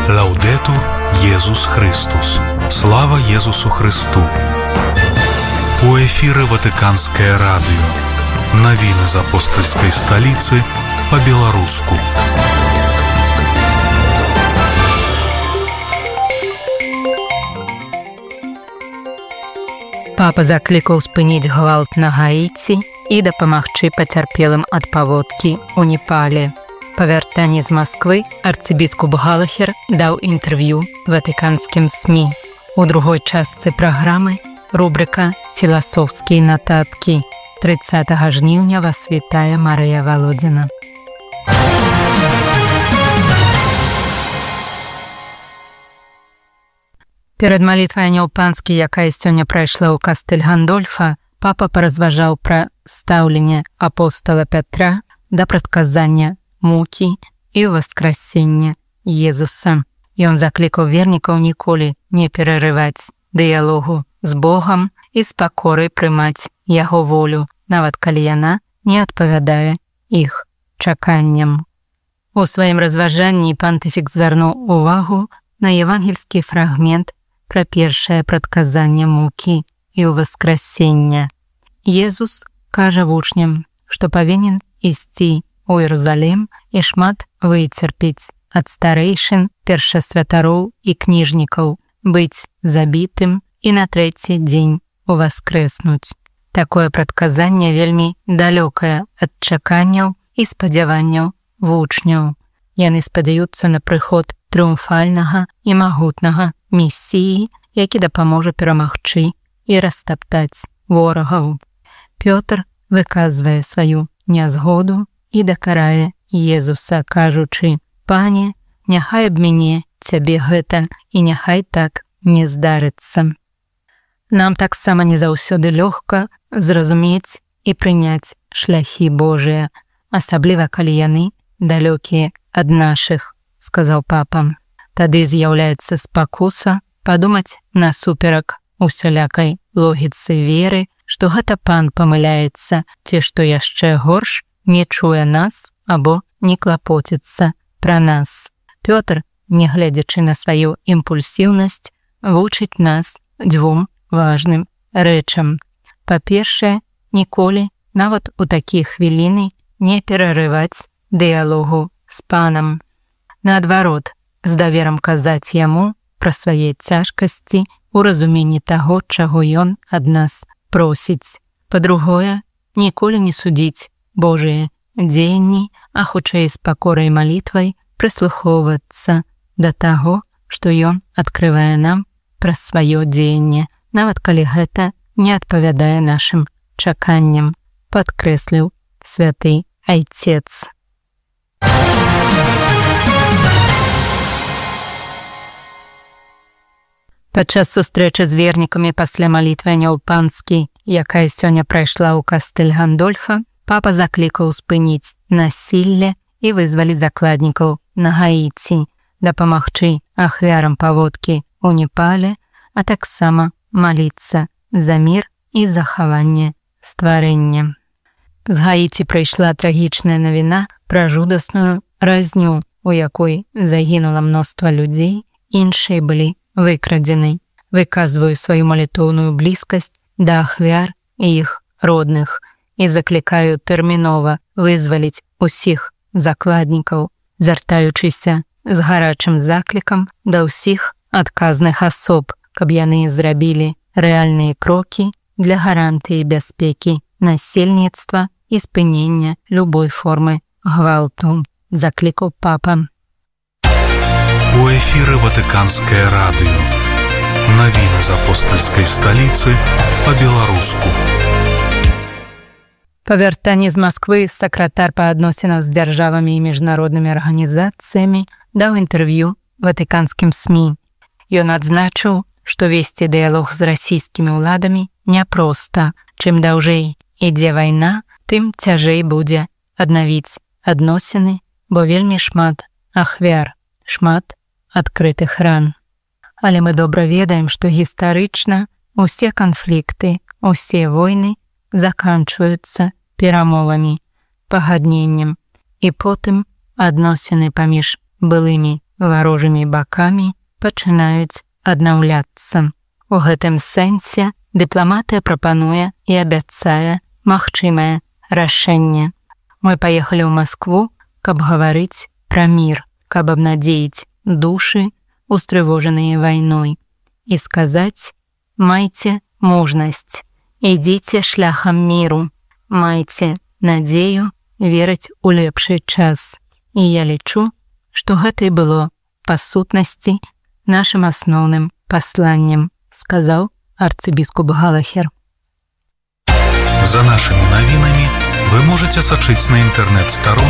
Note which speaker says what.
Speaker 1: Лаўдетур Єсус Христос. Слава Єсусу Христу. У эфіры Ватыканскае радыё. Навіны з апостальскай сталіцы па-беларуску.
Speaker 2: Папа заклікаў спыніць гвалт на Гаіці і дапамагчы пацярпелым ад паводкі ў Непале. Па вяртанні з Масквы арцыбіскуп Галахер даў інтэрв'ю ватыканскім СМІ. У другой частцы праграмы рубрика «Філасофскія нататкі». 30 жніўня вас вітае Марыя Валодзіна. Перад малітвай Няўпанскі, якая сёння прайшла ў кастэль Гандольфа, папа паразважаў пра стаўленне апостала Пятра да прадказання мукі і ўваскрасення Езуса. Ён заклікаў вернікаў ніколі не перарываць дыялогу з Богам і з пакорай прымаць яго волю, нават калі яна не адпавядае іх чаканням. У сваім разважанні пантыфік звярнуў увагу на евангельскі фрагмент пра першае прадказанне мукі і ўваскрасення. Езус кажа вучням, што павінен ісці у Іерусалім і шмат выцерпець ад старэйшын, першасвятароў і кніжнікаў, быць забітым і на трэці дзень уваскрэснуць. Такое прадказанне вельмі далёкае ад чаканняў і спадзяванняў вучняў. Яны спадзяюцца на прыход трыумфальнага і магутнага месіі, які дапаможа перамагчы і растаптаць ворагаў. Пётр выказвае сваю нязгоду і дакарае Езуса, кажучы: «Пане, няхай аб мяне цябе гэта, і няхай так не здарыцца». Нам таксама не заўсёды лёгка зразумець і прыняць шляхі Божыя, асабліва калі яны далёкія ад нашых, сказаў папа. Тады з'яўляецца спакуса падумаць насуперак усялякай логіцы веры, што гэта пан памыляецца, ці што яшчэ горш, не чуе нас або не клапоціцца пра нас. Пётр, нягледзячы на сваю імпульсіўнасць, вучыць нас дзвюм важным рэчам. Па-першае, ніколі, нават у такія хвіліны, не перарываць дыялогу з панам. Наадварот, з даверам казаць яму пра свае цяжкасці ў разуменні таго, чаго ён ад нас просіць. Па-другое, ніколі не судзіць Божыя дзеянні, а хутчэй з пакорай малітвай прыслухоўвацца да таго, што ён адкрывае нам праз сваё дзеянне, нават калі гэта не адпавядае нашым чаканням, падкрэсліў святы айцец. Падчас сустрэчы з вернікамі пасля малітвы Няўпанскі, якая сёння прайшла ў кастэль Гандольфа, папа заклікаў спыніць насілле і вызваліць закладнікаў на Гаіці, дапамагчы ахвярам паводкі ў Непале, а таксама маліцца за мір і захаванне стварэння. З Гаіці прыйшла трагічная навіна пра жудасную разню, у якой загінула мноства людзей, іншыя былі выкрадзены. Выказваю сваю малітоўную блізкасць да ахвяр і іх родных і заклікаю тэрмінова вызваліць усіх закладнікаў, звяртаючыся з гарачым заклікам да ўсіх адказных асоб, каб яны зрабілі рэальныя крокі для гарантыі бяспекі насельніцтва і спынення любой формы гвалту, заклікаў папа.
Speaker 1: У эфіры Ватыканскае радыё. Навіны з апостальскай сталіцы па-беларуску.
Speaker 2: Па вяртанні з Масквы сакратар па адносінах з дзяржавамі і міжнароднымі арганізацыямі даў інтэрв'ю ватыканскім СМІ. Ён адзначыў, што весці дыялог з расійскімі ўладамі няпроста. Чым даўжэй ідзе вайна, тым цяжэй будзе аднавіць адносіны, бо вельмі шмат ахвяр, шмат адкрытых ран. Але мы добра ведаем, што гістарычна усе канфлікты, усе войны заканчваюцца перамовамі, пагадненнем, і потым адносіны паміж былымі варожымі бакамі пачынаюць аднаўляцца. У гэтым сэнсе дыпламатыя прапануе і абяцае магчымае рашэнне. Мы паехалі ў Маскву, каб гаварыць пра мір, каб абнадзеіць душы, устрывожаныя вайной, і сказаць: майце мужнасць, ідзіце шляхам міру, майце надзею верыць у лепшы час. І я лічу, што гэта і было па сутнасці нашым асноўным пасланнем, сказаў арцыбіскуп Галахер.
Speaker 1: За нашими навінамі вы можете сачыць на інтэрнэт-старонках